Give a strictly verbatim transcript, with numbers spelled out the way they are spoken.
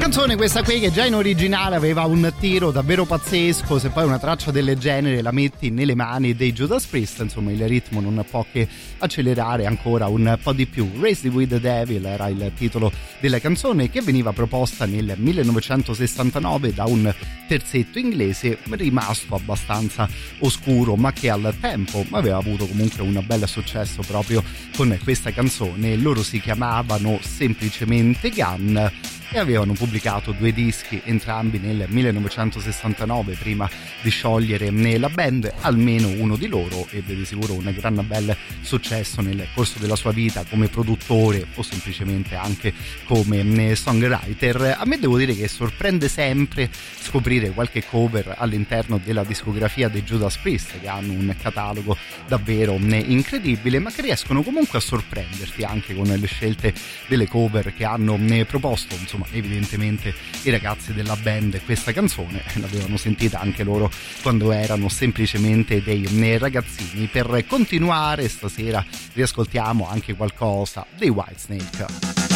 Canzone questa qui che già in originale aveva un tiro davvero pazzesco, se poi una traccia del genere la metti nelle mani dei Judas Priest, insomma il ritmo non può che accelerare ancora un po' di più. Raised with the Devil era il titolo della canzone, che veniva proposta nel millenovecentosessantanove da un terzetto inglese rimasto abbastanza oscuro, ma che al tempo aveva avuto comunque un bel successo proprio con questa canzone. Loro si chiamavano semplicemente Gun e avevano pubblicato due dischi, entrambi nel millenovecentosessantanove, prima di sciogliere la band. Almeno uno di loro ebbe di sicuro un gran bel successo nel corso della sua vita come produttore o semplicemente anche come songwriter. A me devo dire che sorprende sempre scoprire qualche cover all'interno della discografia dei Judas Priest, che hanno un catalogo davvero incredibile, ma che riescono comunque a sorprenderti anche con le scelte delle cover che hanno proposto. Insomma, evidentemente i ragazzi della band questa canzone l'avevano sentita anche loro quando erano semplicemente dei ragazzini. Per continuare stasera riascoltiamo anche qualcosa dei Whitesnake.